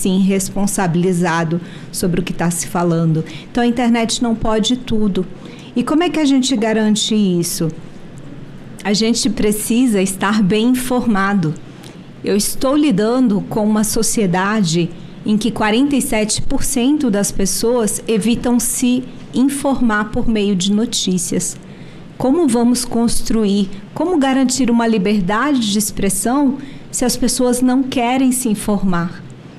sim, responsabilizado sobre o que está se falando. Então, a internet não pode tudo. E como é que a gente garante isso? A gente precisa estar bem informado. Eu estou lidando com uma sociedade em que 47% das pessoas evitam se informar por meio de notícias. Como vamos construir, como garantir uma liberdade de expressão se as pessoas não querem se informar?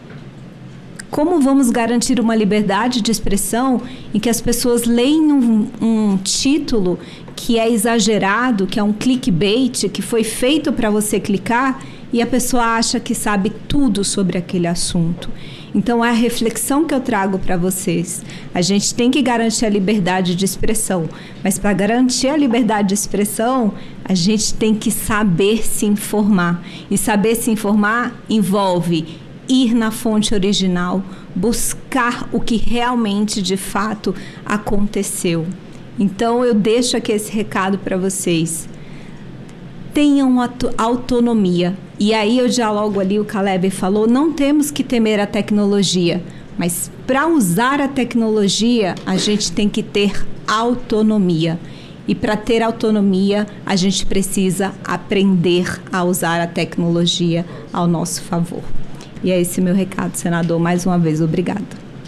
Como vamos garantir uma liberdade de expressão em que as pessoas leem um título que é exagerado, que é um clickbait, que foi feito para você clicar e a pessoa acha que sabe tudo sobre aquele assunto? Então, é a reflexão que eu trago para vocês. A gente tem que garantir a liberdade de expressão, mas para garantir a liberdade de expressão, a gente tem que saber se informar. E saber se informar envolve ir na fonte original, buscar o que realmente, de fato, aconteceu. Então, eu deixo aqui esse recado para vocês. Tenham autonomia. E aí eu dialogo ali, o Caleb falou, não temos que temer a tecnologia, mas para usar a tecnologia, a gente tem que ter autonomia. E para ter autonomia, a gente precisa aprender a usar a tecnologia ao nosso favor. E é esse meu recado, senador. Mais uma vez, obrigada.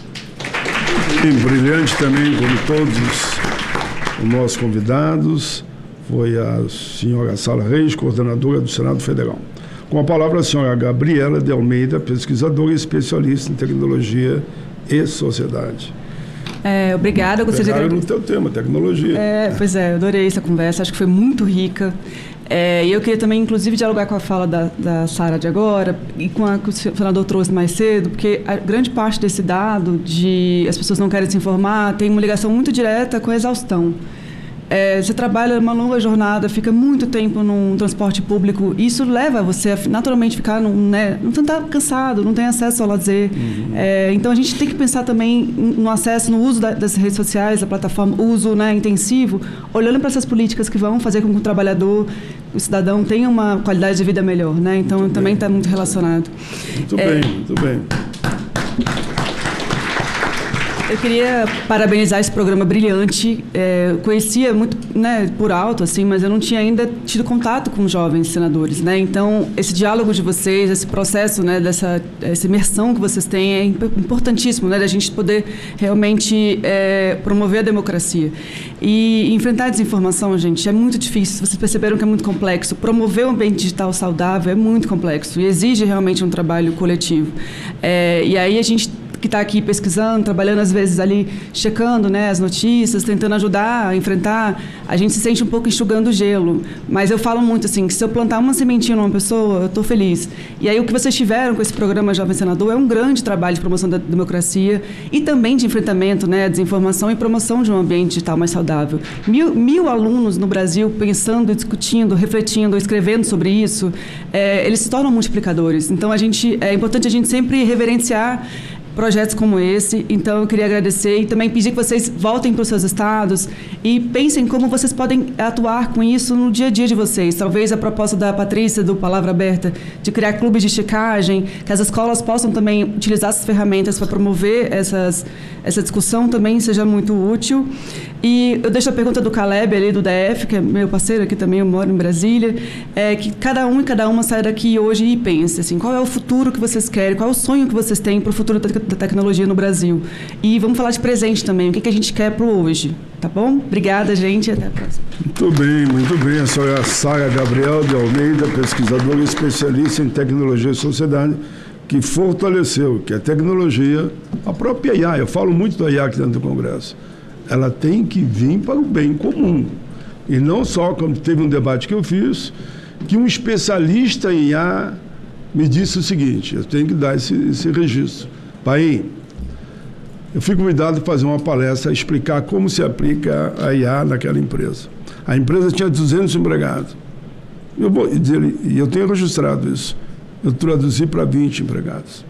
E brilhante também, como todos os nossos convidados, foi a senhora Sara Reis, coordenadora do Senado Federal. Com a palavra a senhora Gabriela de Almeida, pesquisadora e especialista em tecnologia e sociedade. Obrigada. Eu gostaria de... no teu tema, tecnologia. Pois é, eu adorei essa conversa, acho que foi muito rica. E eu queria também, inclusive, dialogar com a fala da Sara de agora e com a que o senador trouxe mais cedo, porque a grande parte desse dado de as pessoas não querem se informar tem uma ligação muito direta com a exaustão. Você trabalha uma longa jornada, fica muito tempo num transporte público, isso leva você a naturalmente ficar não estar cansado, não tem acesso ao lazer. Então a gente tem que pensar também no acesso, no uso das redes sociais, da plataforma, uso intensivo, olhando para essas políticas que vão fazer com que o trabalhador, o cidadão tenha uma qualidade de vida melhor. Então muito também está muito relacionado. Muito bem, muito bem. Eu queria parabenizar esse programa brilhante. Eu conhecia muito por alto, assim, mas eu não tinha ainda tido contato com jovens senadores. Então, esse diálogo de vocês, esse processo, essa imersão que vocês têm é importantíssimo, da gente poder realmente promover a democracia. E enfrentar a desinformação, gente, é muito difícil. Vocês perceberam que é muito complexo. Promover um ambiente digital saudável é muito complexo e exige realmente um trabalho coletivo. E aí a gente que está aqui pesquisando, trabalhando às vezes ali, checando as notícias, tentando ajudar a enfrentar, a gente se sente um pouco enxugando o gelo. Mas eu falo muito assim, que se eu plantar uma sementinha numa pessoa, eu estou feliz. E aí o que vocês tiveram com esse programa Jovem Senador é um grande trabalho de promoção da democracia e também de enfrentamento, desinformação e promoção de um ambiente digital mais saudável. Mil alunos no Brasil pensando, discutindo, refletindo, escrevendo sobre isso, eles se tornam multiplicadores. Então é importante a gente sempre reverenciar projetos como esse. Então eu queria agradecer e também pedir que vocês voltem para os seus estados e pensem como vocês podem atuar com isso no dia a dia de vocês. Talvez a proposta da Patrícia, do Palavra Aberta, de criar clubes de checagem, que as escolas possam também utilizar essas ferramentas para promover essa discussão também seja muito útil. E eu deixo a pergunta do Caleb ali do DF, que é meu parceiro aqui também, eu moro em Brasília, que cada um e cada uma saia daqui hoje e pense assim, qual é o futuro que vocês querem, qual é o sonho que vocês têm para o futuro da tecnologia no Brasil. E vamos falar de presente também, o que a gente quer para o hoje, tá bom? Obrigada, gente, até a próxima. Muito bem. A senhora Sara Gabriel de Almeida, pesquisadora e especialista em tecnologia e sociedade, que fortaleceu que a tecnologia, a própria IA, eu falo muito da IA aqui dentro do Congresso, ela tem que vir para o bem comum. E não só, como teve um debate que eu fiz, que um especialista em IA me disse o seguinte, eu tenho que dar esse registro. Pai, eu fui convidado a fazer uma palestra, a explicar como se aplica a IA naquela empresa. A empresa tinha 200 empregados. E eu tenho registrado isso. Eu traduzi para 20 empregados.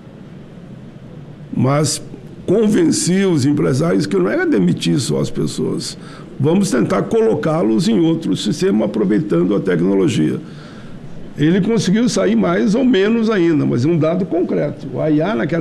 Mas convenci os empresários que não era demitir só as pessoas. Vamos tentar colocá-los em outro sistema, aproveitando a tecnologia. Ele conseguiu sair mais ou menos ainda, mas é um dado concreto. O IA naquela